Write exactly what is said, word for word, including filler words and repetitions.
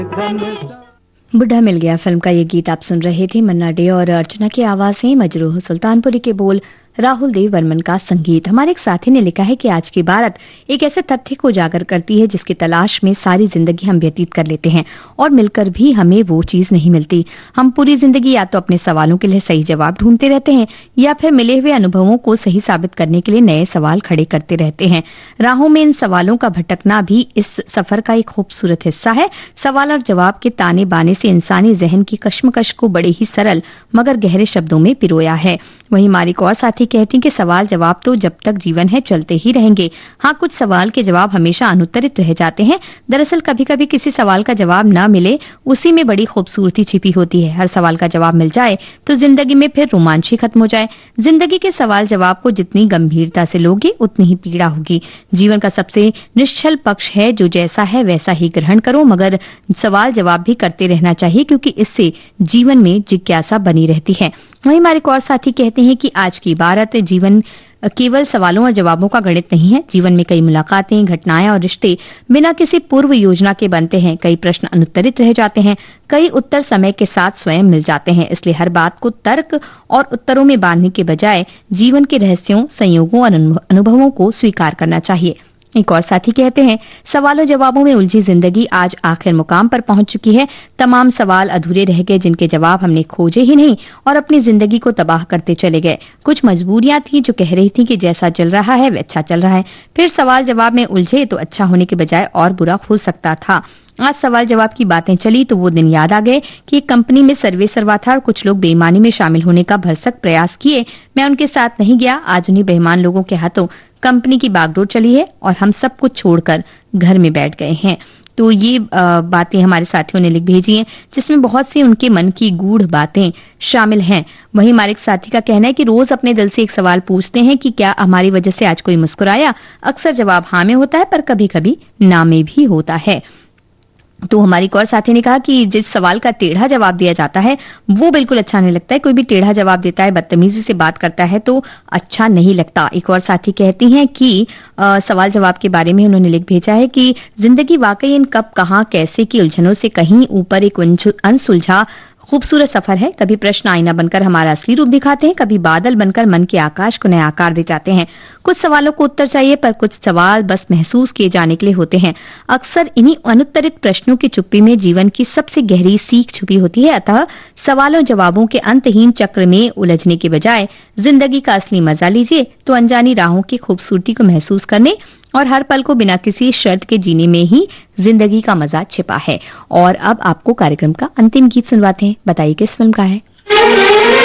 बुढ़ा मिल गया फिल्म का ये गीत आप सुन रहे थे। मन्ना डे और अर्चना की आवाजें, मजरूह सुल्तानपुरी के बोल, राहुल देव वर्मन का संगीत। हमारे एक साथी ने लिखा है कि आज की भारत एक ऐसे तथ्य को उजागर करती है जिसकी तलाश में सारी जिंदगी हम व्यतीत कर लेते हैं और मिलकर भी हमें वो चीज नहीं मिलती। हम पूरी जिंदगी या तो अपने सवालों के लिए सही जवाब ढूंढते रहते हैं या फिर मिले हुए अनुभवों को सही साबित करने के लिए नए सवाल खड़े करते रहते हैं। राहों में इन सवालों का भटकना भी इस सफर का एक खूबसूरत हिस्सा है। सवाल और जवाब के ताने बाने से इंसानी जहन की कश्मकश को बड़े ही सरल मगर गहरे शब्दों में पिरोया है। वहीं हमारी एक और साथी कहती हैं कि सवाल जवाब तो जब तक जीवन है चलते ही रहेंगे। हाँ, कुछ सवाल के जवाब हमेशा अनुत्तरित रह जाते हैं। दरअसल कभी कभी किसी सवाल का जवाब न मिले, उसी में बड़ी खूबसूरती छिपी होती है। हर सवाल का जवाब मिल जाए तो जिंदगी में फिर रोमांच ही खत्म हो जाए। जिंदगी के सवाल जवाब को जितनी गंभीरता से लोगे उतनी ही पीड़ा होगी। जीवन का सबसे निश्चल पक्ष है जो जैसा है वैसा ही ग्रहण करो, मगर सवाल जवाब भी करते रहना चाहिए क्योंकि इससे जीवन में जिज्ञासा बनी रहती है। वहीं हमारे एक और साथी कहते हैं कि आज की भारत जीवन केवल सवालों और जवाबों का गणित नहीं है। जीवन में कई मुलाकातें, घटनाएं और रिश्ते बिना किसी पूर्व योजना के बनते हैं। कई प्रश्न अनुत्तरित रह जाते हैं, कई उत्तर समय के साथ स्वयं मिल जाते हैं। इसलिए हर बात को तर्क और उत्तरों में बांधने के बजाय जीवन के रहस्यों, संयोगों और अनुभवों को स्वीकार करना चाहिए। एक और साथी कहते हैं, सवालों जवाबों में उलझी जिंदगी आज आखिर मुकाम पर पहुंच चुकी है। तमाम सवाल अधूरे रह गए जिनके जवाब हमने खोजे ही नहीं और अपनी जिंदगी को तबाह करते चले गए। कुछ मजबूरियां थी जो कह रही थी कि जैसा चल रहा है वह अच्छा चल रहा है, फिर सवाल जवाब में उलझे तो अच्छा होने के बजाय और बुरा हो सकता था। आज सवाल जवाब की बातें चली तो वो दिन याद आ गए कि एक कंपनी में सर्वे सर्वा था और कुछ लोग बेईमानी में शामिल होने का भरसक प्रयास किए। मैं उनके साथ नहीं गया। आज उन्हीं बेईमान लोगों के हाथों कंपनी की बागडोर चली है और हम सब कुछ छोड़कर घर में बैठ गए हैं। तो ये बातें हमारे साथियों ने लिख भेजी हैं जिसमें बहुत सी उनके मन की गूढ़ बातें शामिल हैं। वहीं हमारे एक साथी का कहना है कि रोज अपने दिल से एक सवाल पूछते हैं कि क्या हमारी वजह से आज कोई मुस्कुराया। अक्सर जवाब हाँ में होता है पर कभी कभी ना में भी होता है। तो हमारी एक और साथी ने कहा कि जिस सवाल का टेढ़ा जवाब दिया जाता है वो बिल्कुल अच्छा नहीं लगता है। कोई भी टेढ़ा जवाब देता है, बदतमीजी से बात करता है तो अच्छा नहीं लगता। एक और साथी कहती हैं कि आ, सवाल जवाब के बारे में उन्होंने लिख भेजा है कि जिंदगी वाकई इन कब, कहां, कैसे की उलझनों से कहीं ऊपर एक अनसुलझा खूबसूरत सफर है। कभी प्रश्न आईना बनकर हमारा असली रूप दिखाते हैं, कभी बादल बनकर मन के आकाश को नया आकार दे जाते हैं। कुछ सवालों को उत्तर चाहिए पर कुछ सवाल बस महसूस किए जाने के लिए होते हैं। अक्सर इन्हीं अनुत्तरित प्रश्नों की चुप्पी में जीवन की सबसे गहरी सीख छुपी होती है। अतः सवालों जवाबों के अंतहीन चक्र में उलझने के बजाय जिंदगी का असली मजा लीजिए तो अनजानी राहों की खूबसूरती को महसूस करने और हर पल को बिना किसी शर्त के जीने में ही जिंदगी का मजा छिपा है। और अब आपको कार्यक्रम का अंतिम गीत सुनवाते हैं। बताइए किस फिल्म का है।